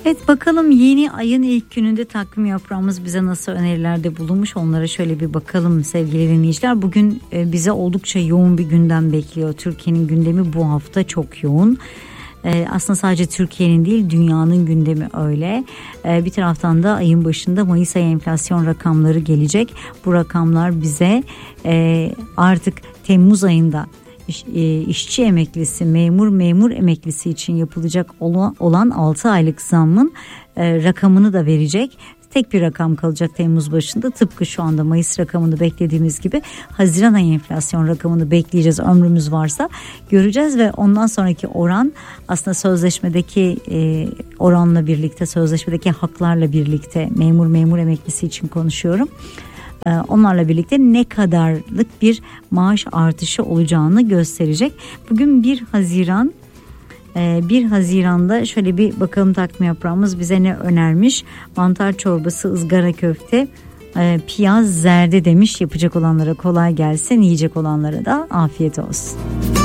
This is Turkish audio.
Evet, bakalım yeni ayın ilk gününde takvim yaprağımız bize nasıl önerilerde bulunmuş, onlara şöyle bir bakalım sevgili dinleyiciler. Bugün bize oldukça yoğun bir gündem bekliyor. Türkiye'nin gündemi bu hafta çok yoğun. Aslında sadece Türkiye'nin değil, dünyanın gündemi öyle. Bir taraftan da ayın başında Mayıs ayı enflasyon rakamları gelecek. Bu rakamlar bize artık Temmuz ayında işçi emeklisi, memur emeklisi için yapılacak olan 6 aylık zammın rakamını da verecek. Tek bir rakam kalacak Temmuz başında. Tıpkı şu anda Mayıs rakamını beklediğimiz gibi Haziran ayı enflasyon rakamını bekleyeceğiz. Ömrümüz varsa göreceğiz ve ondan sonraki oran aslında sözleşmedeki oranla birlikte, sözleşmedeki haklarla birlikte memur emeklisi için konuşuyorum. Onlarla birlikte ne kadarlık bir maaş artışı olacağını gösterecek. Bugün 1 Haziran'da şöyle bir bakalım takvim yaprağımız bize ne önermiş. Mantar çorbası, ızgara köfte, piyaz, zerde demiş. Yapacak olanlara kolay gelsin, yiyecek olanlara da afiyet olsun.